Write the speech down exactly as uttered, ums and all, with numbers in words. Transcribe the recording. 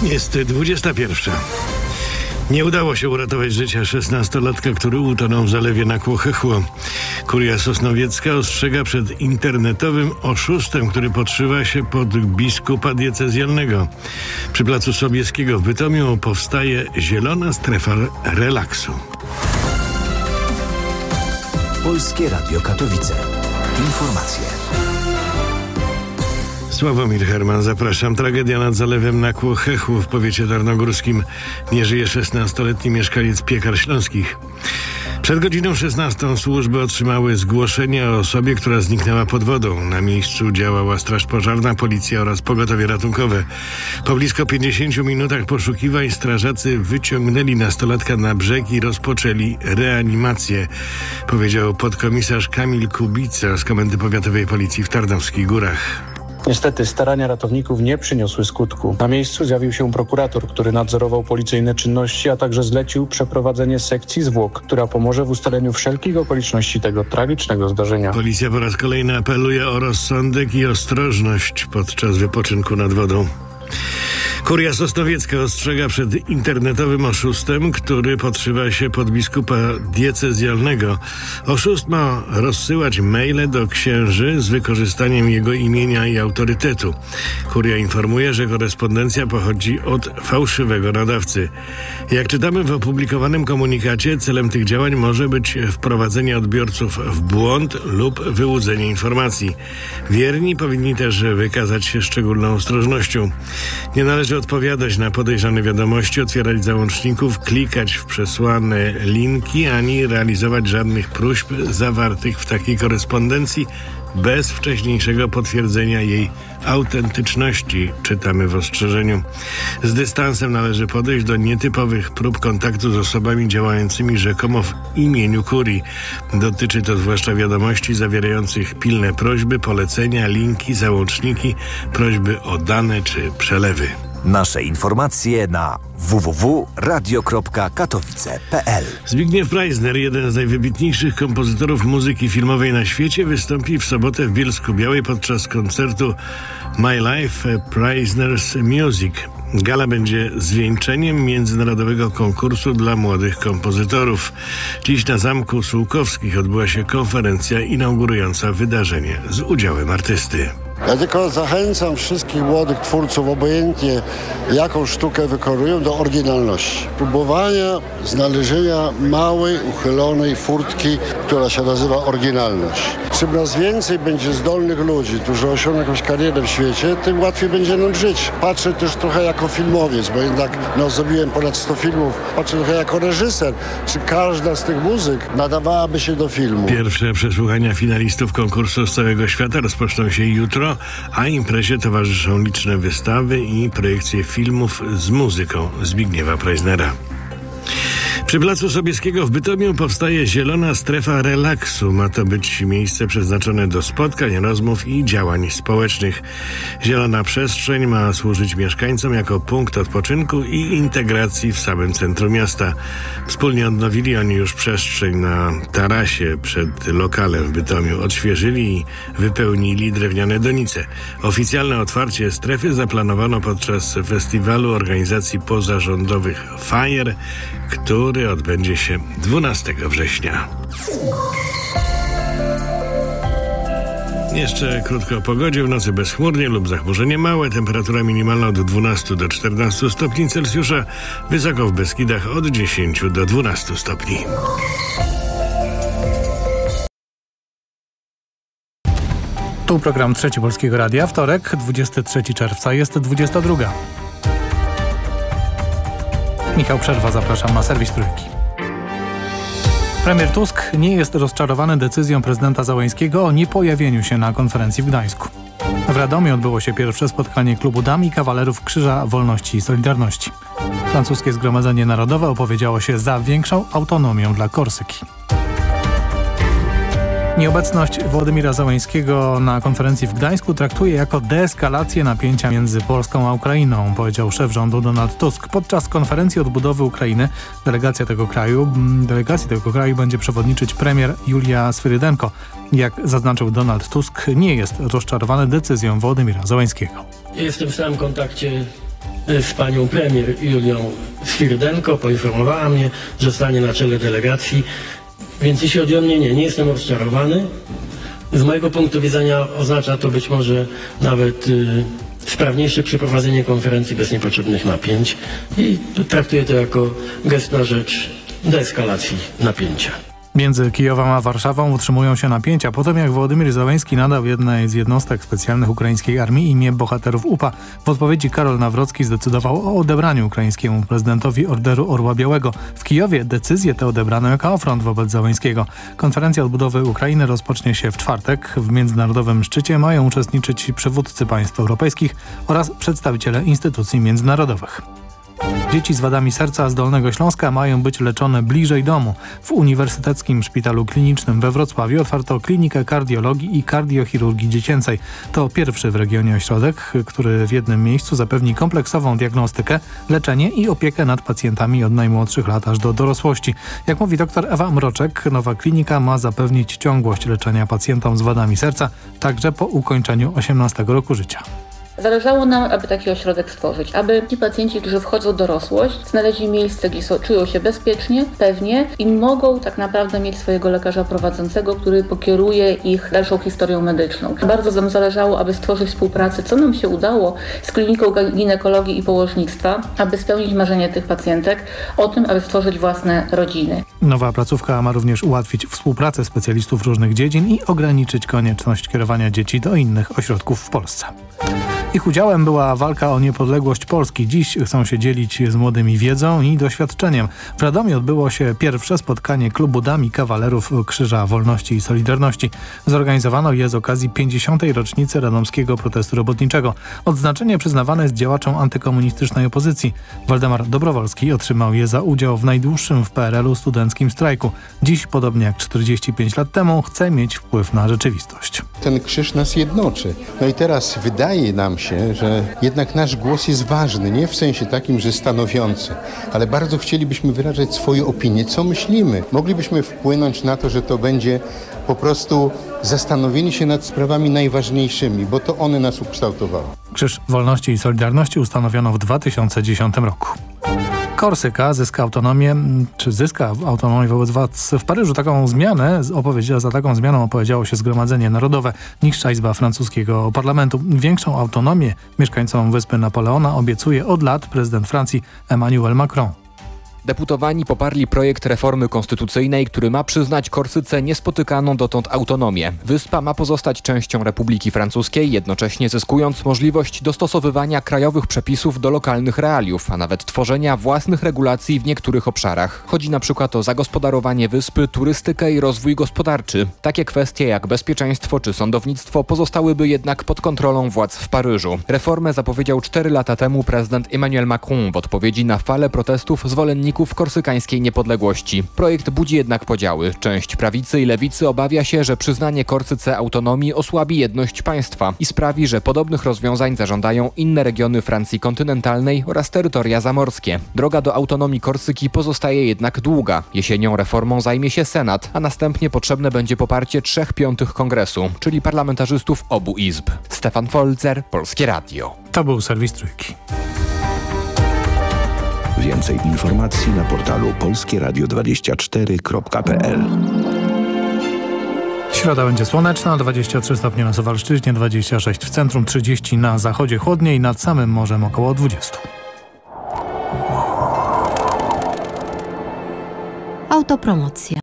Jest dwudziesta pierwsza. Nie udało się uratować życia szesnastolatka, który utonął w zalewie na Kłochechło. Kuria Sosnowiecka ostrzega przed internetowym oszustem, który podszywa się pod biskupa diecezjalnego. Przy placu Sobieskiego w Bytomiu powstaje zielona strefa relaksu. Polskie Radio Katowice. Informacje. Sławomir Herman, zapraszam. Tragedia nad zalewem na Kłochechło w powiecie tarnogórskim. Nie żyje szesnastoletni mieszkaniec Piekar Śląskich. Przed godziną szesnastą służby otrzymały zgłoszenie o osobie, która zniknęła pod wodą. Na miejscu działała straż pożarna, policja oraz pogotowie ratunkowe. Po blisko pięćdziesięciu minutach poszukiwań strażacy wyciągnęli nastolatka na brzeg i rozpoczęli reanimację, powiedział podkomisarz Kamil Kubica z Komendy Powiatowej Policji w Tarnowskich Górach. Niestety starania ratowników nie przyniosły skutku. Na miejscu zjawił się prokurator, który nadzorował policyjne czynności, a także zlecił przeprowadzenie sekcji zwłok, która pomoże w ustaleniu wszelkich okoliczności tego tragicznego zdarzenia. Policja po raz kolejny apeluje o rozsądek i ostrożność podczas wypoczynku nad wodą. Kuria Sosnowiecka ostrzega przed internetowym oszustem, który podszywa się pod biskupa diecezjalnego. Oszust ma rozsyłać maile do księży z wykorzystaniem jego imienia i autorytetu. Kuria informuje, że korespondencja pochodzi od fałszywego nadawcy. Jak czytamy w opublikowanym komunikacie, celem tych działań może być wprowadzenie odbiorców w błąd lub wyłudzenie informacji. Wierni powinni też wykazać się szczególną ostrożnością. Nie należy odpowiadać na podejrzane wiadomości, otwierać załączników, klikać w przesłane linki, ani realizować żadnych próśb zawartych w takiej korespondencji bez wcześniejszego potwierdzenia jej autentyczności, czytamy w ostrzeżeniu. Z dystansem należy podejść do nietypowych prób kontaktu z osobami działającymi rzekomo w imieniu kurii. Dotyczy to zwłaszcza wiadomości zawierających pilne prośby, polecenia, linki, załączniki, prośby o dane czy przelewy. Nasze informacje na w w w kropka radio kropka katowice kropka p l. Zbigniew Preisner, jeden z najwybitniejszych kompozytorów muzyki filmowej na świecie, wystąpi w sobotę w Bielsku-Białej podczas koncertu My Life Preisner's Music. Gala będzie zwieńczeniem międzynarodowego konkursu dla młodych kompozytorów. Dziś na Zamku Sułkowskich odbyła się konferencja inaugurująca wydarzenie z udziałem artysty. Ja tylko zachęcam wszystkich młodych twórców, obojętnie jaką sztukę wykonują, do oryginalności. Próbowania znalezienia małej, uchylonej furtki, która się nazywa oryginalność. Czym nas więcej będzie zdolnych ludzi, którzy osiągną jakąś karierę w świecie, tym łatwiej będzie nam żyć. Patrzę też trochę jako filmowiec, bo jednak no, zrobiłem ponad sto filmów. Patrzę trochę jako reżyser. Czy każda z tych muzyk nadawałaby się do filmu? Pierwsze przesłuchania finalistów konkursu z całego świata rozpoczną się jutro, a imprezie towarzyszą liczne wystawy i projekcje filmów z muzyką Zbigniewa Preisnera. Przy placu Sobieskiego w Bytomiu powstaje zielona strefa relaksu. Ma to być miejsce przeznaczone do spotkań, rozmów i działań społecznych. Zielona przestrzeń ma służyć mieszkańcom jako punkt odpoczynku i integracji w samym centrum miasta. Wspólnie odnowili oni już przestrzeń na tarasie przed lokalem w Bytomiu. Odświeżyli i wypełnili drewniane donice. Oficjalne otwarcie strefy zaplanowano podczas festiwalu organizacji pozarządowych Fire, który odbędzie się dwunastego września. Jeszcze krótko o pogodzie. W nocy bezchmurnie lub zachmurzenie małe. Temperatura minimalna od dwunastu do czternastu stopni Celsjusza. Wysoko w Beskidach od dziesięciu do dwunastu stopni. Tu program Trzeci Polskiego Radia. Wtorek, dwudziestego trzeciego czerwca, jest dwudziesta druga. Michał Przerwa, zapraszam na serwis Trójki. Premier Tusk nie jest rozczarowany decyzją prezydenta Załęskiego o niepojawieniu się na konferencji w Gdańsku. W Radomiu odbyło się pierwsze spotkanie klubu dam i kawalerów Krzyża Wolności i Solidarności. Francuskie Zgromadzenie Narodowe opowiedziało się za większą autonomią dla Korsyki. Nieobecność Wołodymyra Załęskiego na konferencji w Gdańsku traktuje jako deeskalację napięcia między Polską a Ukrainą, powiedział szef rządu Donald Tusk. Podczas konferencji odbudowy Ukrainy delegacja tego kraju, delegacji tego kraju będzie przewodniczyć premier Julia Swyrydenko. Jak zaznaczył Donald Tusk, nie jest rozczarowany decyzją Wołodymyra Załęskiego. Jestem w stałym kontakcie z panią premier Julią Swirdenko, poinformowała mnie, że stanie na czele delegacji, więc jeśli chodzi o mnie, nie, nie jestem rozczarowany. Z mojego punktu widzenia oznacza to być może nawet y, sprawniejsze przeprowadzenie konferencji bez niepotrzebnych napięć i traktuję to jako gest na rzecz deeskalacji napięcia. Między Kijowem a Warszawą utrzymują się napięcia po tym, jak Wołodymyr Zełenski nadał jednej z jednostek specjalnych ukraińskiej armii imię bohaterów U P A. W odpowiedzi Karol Nawrocki zdecydował o odebraniu ukraińskiemu prezydentowi Orderu Orła Białego. W Kijowie decyzję tę odebrano jako afront wobec Zełenskiego. Konferencja odbudowy Ukrainy rozpocznie się w czwartek. W międzynarodowym szczycie mają uczestniczyć przywódcy państw europejskich oraz przedstawiciele instytucji międzynarodowych. Dzieci z wadami serca z Dolnego Śląska mają być leczone bliżej domu. W Uniwersyteckim Szpitalu Klinicznym we Wrocławiu otwarto klinikę kardiologii i kardiochirurgii dziecięcej. To pierwszy w regionie ośrodek, który w jednym miejscu zapewni kompleksową diagnostykę, leczenie i opiekę nad pacjentami od najmłodszych lat aż do dorosłości. Jak mówi dr Ewa Mroczek, nowa klinika ma zapewnić ciągłość leczenia pacjentom z wadami serca, także po ukończeniu osiemnastego roku życia. Zależało nam, aby taki ośrodek stworzyć, aby ci pacjenci, którzy wchodzą w dorosłość, znaleźli miejsce, gdzie so, czują się bezpiecznie, pewnie i mogą tak naprawdę mieć swojego lekarza prowadzącego, który pokieruje ich dalszą historią medyczną. Bardzo nam zależało, aby stworzyć współpracę, co nam się udało z kliniką ginekologii i położnictwa, aby spełnić marzenie tych pacjentek o tym, aby stworzyć własne rodziny. Nowa placówka ma również ułatwić współpracę specjalistów różnych dziedzin i ograniczyć konieczność kierowania dzieci do innych ośrodków w Polsce. Ich udziałem była walka o niepodległość Polski. Dziś chcą się dzielić z młodymi wiedzą i doświadczeniem. W Radomiu odbyło się pierwsze spotkanie klubu dam i kawalerów Krzyża Wolności i Solidarności. Zorganizowano je z okazji pięćdziesiątej rocznicy radomskiego protestu robotniczego. Odznaczenie przyznawane jest działaczom antykomunistycznej opozycji. Waldemar Dobrowolski otrzymał je za udział w najdłuższym w P R L-u studenckim strajku. Dziś, podobnie jak czterdzieści pięć lat temu, chce mieć wpływ na rzeczywistość. Ten krzyż nas jednoczy. No i teraz wydaje nam się, że jednak nasz głos jest ważny, nie w sensie takim, że stanowiący, ale bardzo chcielibyśmy wyrażać swoje opinie, co myślimy. Moglibyśmy wpłynąć na to, że to będzie po prostu zastanowienie się nad sprawami najważniejszymi, bo to one nas ukształtowały. Krzyż Wolności i Solidarności ustanowiono w dwa tysiące dziesiątym roku. Korsyka zyska autonomię, czy zyska autonomię wobec władz w Paryżu. Taką zmianę, za taką zmianą opowiedziało się Zgromadzenie Narodowe, niższa izba francuskiego parlamentu. Większą autonomię mieszkańcom wyspy Napoleona obiecuje od lat prezydent Francji Emmanuel Macron. Deputowani poparli projekt reformy konstytucyjnej, który ma przyznać Korsyce niespotykaną dotąd autonomię. Wyspa ma pozostać częścią Republiki Francuskiej, jednocześnie zyskując możliwość dostosowywania krajowych przepisów do lokalnych realiów, a nawet tworzenia własnych regulacji w niektórych obszarach. Chodzi na przykład o zagospodarowanie wyspy, turystykę i rozwój gospodarczy. Takie kwestie jak bezpieczeństwo czy sądownictwo pozostałyby jednak pod kontrolą władz w Paryżu. Reformę zapowiedział cztery lata temu prezydent Emmanuel Macron w odpowiedzi na falę protestów zwolenników korsykańskiej niepodległości. Projekt budzi jednak podziały. Część prawicy i lewicy obawia się, że przyznanie Korsyce autonomii osłabi jedność państwa i sprawi, że podobnych rozwiązań zażądają inne regiony Francji kontynentalnej oraz terytoria zamorskie. Droga do autonomii Korsyki pozostaje jednak długa. Jesienią reformą zajmie się Senat, a następnie potrzebne będzie poparcie trzech piątych kongresu, czyli parlamentarzystów obu izb. Stefan Folzer, Polskie Radio. To był serwis Trójki. Więcej informacji na portalu polskie radio dwadzieścia cztery kropka p l. Środa będzie słoneczna, dwadzieścia trzy stopnie na Suwalszczyźnie, dwadzieścia sześć w centrum, trzydzieści na zachodzie, chłodniej, nad samym morzem około dwadzieścia. Autopromocja.